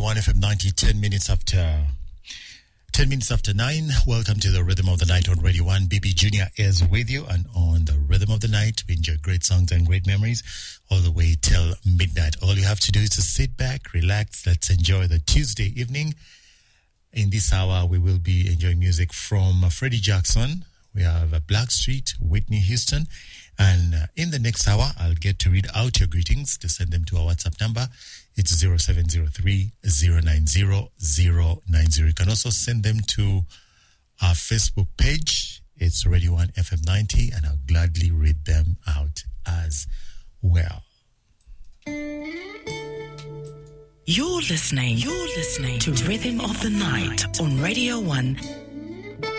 Radio 1 FM 90, 10 minutes after 9. Welcome to the Rhythm of the Night on Radio 1. BB Junior is with you, and on the Rhythm of the Night, we enjoy great songs and great memories all the way till midnight. All you have to do is to sit back, relax. Let's enjoy the Tuesday evening. In this hour, we will be enjoying music from Freddie Jackson. We have Blackstreet, Whitney Houston. And in the next hour, I'll get to read out your greetings to send them to our WhatsApp number. It's 0703-090-090. You can also send them to our Facebook page. It's Radio 1 FM 90, and I'll gladly read them out as well. You're listening to Rhythm of the Night on Radio 1